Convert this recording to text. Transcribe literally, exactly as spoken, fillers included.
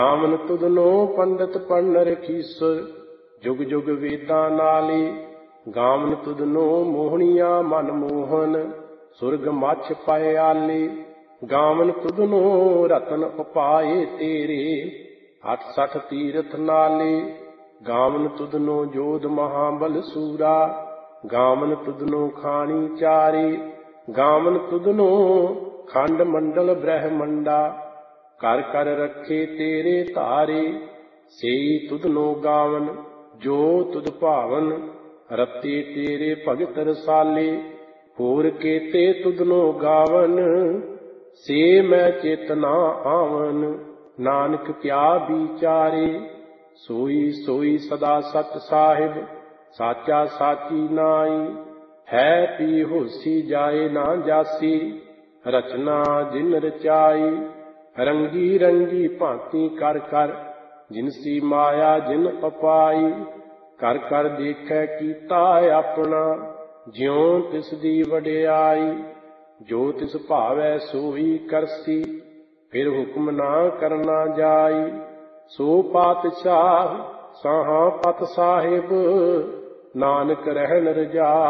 ਗਾਵਨ ਤੁਧਨੋ ਪੰਡਤ ਪੜਨ ਰਖੀਸੁਰ, ਜੁਗ ਜੁਗ ਵੇਦਾਂ ਨਾਲੇ। ਗਾਵਨ ਤੁਧਨੋ ਮੋਹਣੀਆਂ ਮਨ ਮੋਹਨ, ਸੁਰਗ ਮੱਛ ਪਾਏ ਆਲੇ। ਗਾਵਨ ਤੁਧਨੋ ਰਤਨ ਉਪਾਏ ਤੇਰੇ, ਅਠ ਸਠ ਤੀਰਥ ਨਾਲੇ। ਗਾਵਨ ਤੁਧਨੋ ਜੋਧ ਮਹਾਬਲ ਸੂਰਾ, ਗਾਵਨ ਤੁਧਨੋ ਖਾਣੀ ਚਾਰੇ। ਗਾਵਨ ਤੁਧਨੋ ਖੰਡ ਮੰਡਲ ਬ੍ਰਹਮੰਡਾ, ਕਰ ਕਰ ਰੱਖੇ ਤੇਰੇ ਧਾਰੇ। ਸੇਈ ਤੁਧਨੋ ਗਾਵਨ ਜੋ ਤੁਧ ਭਾਵਨ, ਰਤੇ ਤੇਰੇ ਭਗਤ ਰਸਾਲੇ। ਹੋਰ ਕੇਤੇ ਤੁਧਨੋ ਗਾਵਨ, ਸੇ ਮੈਂ ਚਿਤ ਨਾ ਆਵਨ। ਨਾਨਕ ਕਿਆ ਵਿਚਾਰੇ, ਸੋਈ ਸੋਈ ਸਦਾ ਸਤ ਸਾਹਿਬ, ਸਾਚਾ ਸਾਚੀ ਨਾਈ। ਹੈ ਪੀ ਹੋਸੀ ਜਾਏ ਨਾ ਜਾਸੀ, ਰਚਨਾ ਜਿਨ ਰਚਾਈ। ਰੰਗੀ ਰੰਗੀ ਭਾਂਤੀ ਕਰ ਕਰ, ਜਿਨਸੀ ਮਾਇਆ ਜਿਨ ਅਪਾਈ। ਕਰ ਕਰ ਦੇਖੈ ਕੀਤਾ ਆਪਣਾ, ਜਿਉ ਤਿਸ ਦੀ ਵਡਿਆਈ। ਜੋ ਤਿਸ ਭਾਵੈ ਸੋਈ ਕਰਸੀ, ਫਿਰ ਹੁਕਮ ਨਾ ਕਰਨਾ ਜਾਈ। ਸੋ ਪਾਤਸ਼ਾਹ ਸਾਹਾਂ ਪਤ ਸਾਹਿਬ, ਨਾਨਕ ਰਹਿਣ ਰਜਾ।